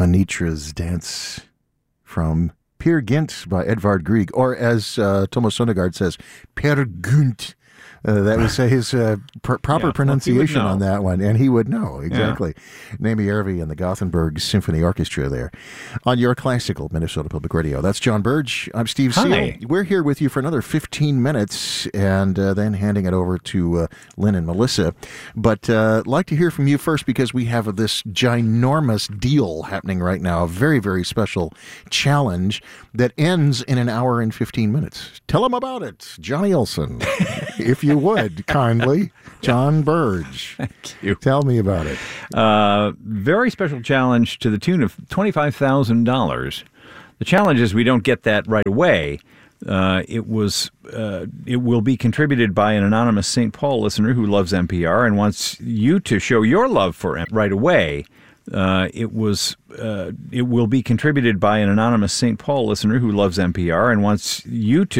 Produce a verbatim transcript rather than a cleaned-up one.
Anitra's Dance from Peer Gynt by Edvard Grieg, or as uh, Thomas Sondergaard says, Per Gynt. Uh, that was his uh, pr- proper yeah, pronunciation well, on that one, and he would know, exactly. Yeah. Naomi Järvi and the Gothenburg Symphony Orchestra there on your classical Minnesota Public Radio. That's John Burge. I'm Steve Seal. Hi. We're here with you for another fifteen minutes, and uh, then handing it over to uh, Lynn and Melissa. But uh, I'd like to hear from you first, because we have this ginormous deal happening right now, a very, very special challenge that ends in an hour and fifteen minutes. Tell them about it, Johnny Olson. If you would, kindly. John Burge. Thank you. Tell me about it. Uh, very special challenge to the tune of twenty-five thousand dollars. The challenge is we don't get that right away. Uh, it was. Uh, it will be contributed by an anonymous Saint Paul listener who loves N P R and wants you to show your love for it right away. Uh, it was. Uh, it will be contributed by an anonymous Saint Paul listener who loves N P R and wants you to